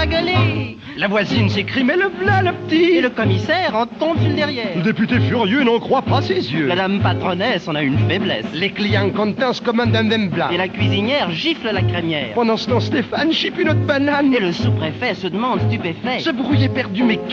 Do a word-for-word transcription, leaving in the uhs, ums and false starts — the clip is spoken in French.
la gueuler. La voisine s'écrie, mais le v'là, le petit. Et le commissaire en tombe sur le derrière. Le député furieux n'en croit pas ses yeux. La dame patronesse en a une faiblesse. Les clients contents se commandent un vin blanc. Et la cuisinière gifle la crémière. Pendant ce temps, Stéphane chipie notre banane. Et le sous-préfet se demande stupéfait. Ce bruit est perdu, mais